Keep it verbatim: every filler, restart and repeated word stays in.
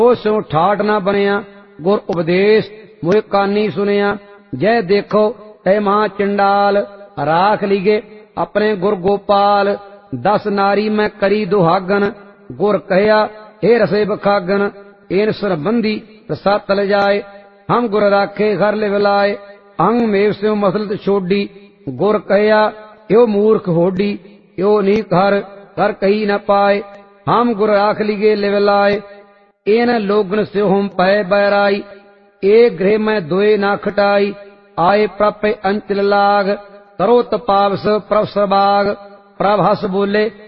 ओ स्यों ठाट ना बनिया गुर उपदेश मोए कानी सुनिया। जय देखो तै महा चंडाल राख लीगे अपने गुर गोपाल। दस नारी मैं करी दुहागन गुर कहया हे रसे बखागन। एन सरबंधी रसा तल जाए हम गुर राखे घर ले विलाए। अंग मेव स्यों मसलत छोड़ी गुर कहया यो मूर्ख होडी। यो नीक हर कर कही न पाए हम गुर राख लीगे ले विलाए। एन लोगन से हम पै बैराई एक गृह में दोए ना खटाई। आए प्रप अंचल लाग करो तपावस प्रभ सबाग। प्रभ हस बोले